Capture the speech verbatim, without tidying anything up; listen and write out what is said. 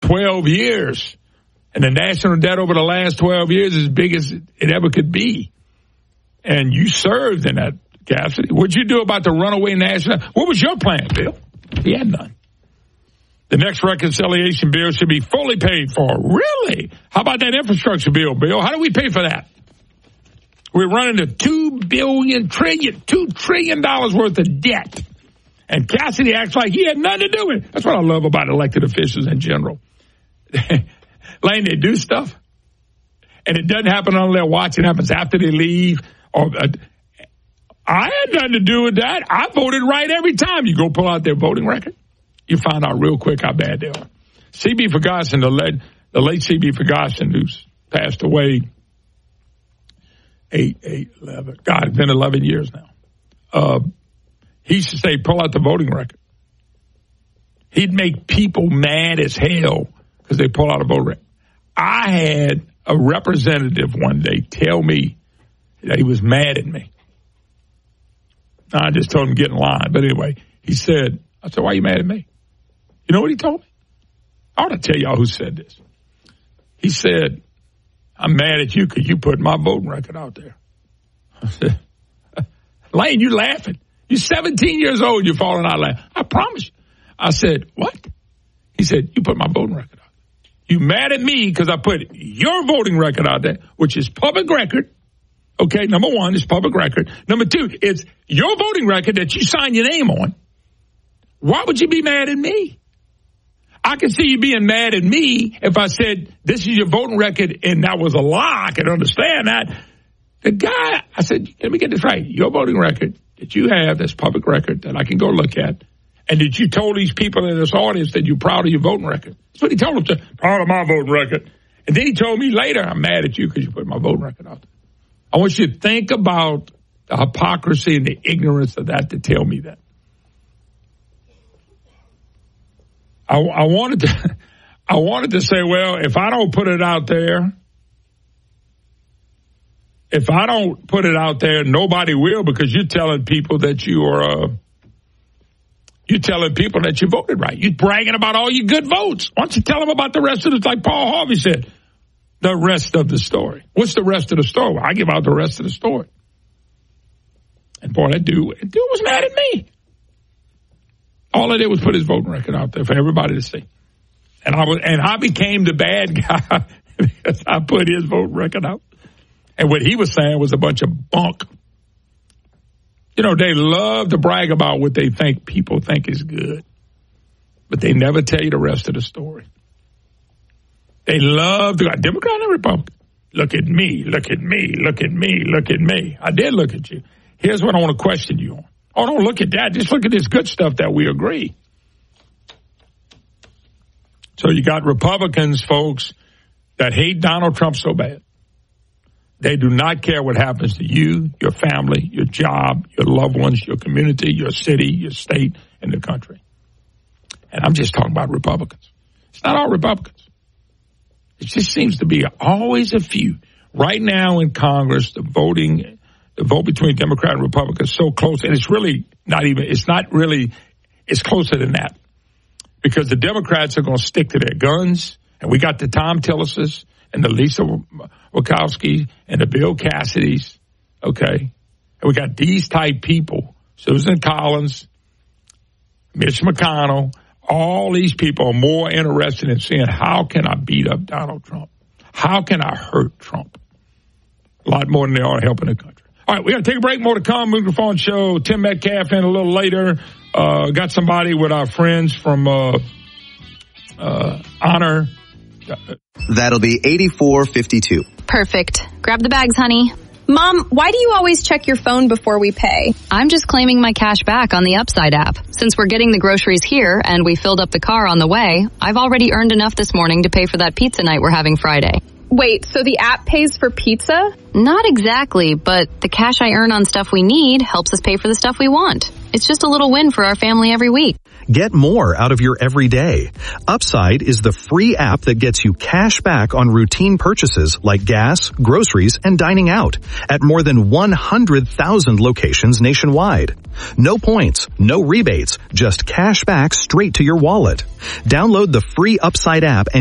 twelve years. And the national debt over the last twelve years is as big as it ever could be. And you served in that capacity. What'd you do about the runaway national? What was your plan, Bill? He had none. The next reconciliation bill should be fully paid for. Really? How about that infrastructure bill, Bill? How do we pay for that? We're running to two billion trillion, two trillion dollars worth of debt. And Cassidy acts like he had nothing to do with it. That's what I love about elected officials in general. Lane, they do stuff, and it doesn't happen on their watch. It happens after they leave. Or uh, I had nothing to do with that. I voted right every time. You go pull out their voting record, you find out real quick how bad they are. C B. Ferguson, the late, the late C B. Ferguson, who's passed away, eight, eight, eleven. God, it's been eleven years now. Uh, he used to say, pull out the voting record. He'd make people mad as hell because they pull out a voting record. I had a representative one day tell me that he was mad at me. I just told him to get in line. But anyway, he said, I said, why are you mad at me? You know what he told me? I ought to tell y'all who said this. He said, I'm mad at you because you put my voting record out there. I said, Lane, you laughing. You're seventeen years old. You're falling out laughing. I promise you. I said, what? He said, you put my voting record out there. You mad at me because I put your voting record out there, which is public record. Okay, number one, it's public record. Number two, it's your voting record that you sign your name on. Why would you be mad at me? I can see you being mad at me if I said, this is your voting record, and that was a lie. I can understand that. The guy, I said, let me get this right. Your voting record that you have, that's public record that I can go look at, and that you told these people in this audience that you're proud of your voting record. That's what he told them, to, proud of my voting record. And then he told me later, I'm mad at you because you put my voting record out there. I want you to think about the hypocrisy and the ignorance of that to tell me that. I, I wanted to, I wanted to say, well, if I don't put it out there, if I don't put it out there, nobody will, because you're telling people that you are, uh, you're telling people that you voted right. You're bragging about all your good votes. Why don't you tell them about the rest of it, like Paul Harvey said, the rest of the story. What's the rest of the story? Well, I give out the rest of the story. And boy, that dude, that dude was mad at me. All I did was put his voting record out there for everybody to see. And I was, and I became the bad guy because I put his voting record out. And what he was saying was a bunch of bunk. You know, they love to brag about what they think people think is good, but they never tell you the rest of the story. They love to go, Democrat and Republican. Look at me, look at me, look at me, look at me. I did look at you. Here's what I want to question you on. Oh, don't look at that. Just look at this good stuff that we agree. So you got Republicans, folks, that hate Donald Trump so bad. They do not care what happens to you, your family, your job, your loved ones, your community, your city, your state, and the country. And I'm just talking about Republicans. It's not all Republicans. It just seems to be always a few. Right now in Congress, the voting, the vote between Democrat and Republican is so close, and it's really not even, it's not really, it's closer than that. Because the Democrats are going to stick to their guns, and we got the Tom Tillises and the Lisa Murkowski and the Bill Cassidys, okay? And we got these type people, Susan Collins, Mitch McConnell. All these people are more interested in seeing how can I beat up Donald Trump? How can I hurt Trump? A lot more than they are helping the country. All right, we got to take a break. More to come. Microphone show. Tim Metcalf in a little later. Uh, got somebody with our friends from uh, uh, Honor. That'll be eighty-four fifty-two. Perfect. Grab the bags, honey. Mom, why do you always check your phone before we pay? I'm just claiming my cash back on the Upside app. Since we're getting the groceries here and we filled up the car on the way, I've already earned enough this morning to pay for that pizza night we're having Friday. Wait, so the app pays for pizza? Not exactly, but the cash I earn on stuff we need helps us pay for the stuff we want. It's just a little win for our family every week. Get more out of your everyday. Upside is the free app that gets you cash back on routine purchases like gas, groceries, and dining out at more than one hundred thousand locations nationwide. No points, no rebates, just cash back straight to your wallet. Download the free Upside app and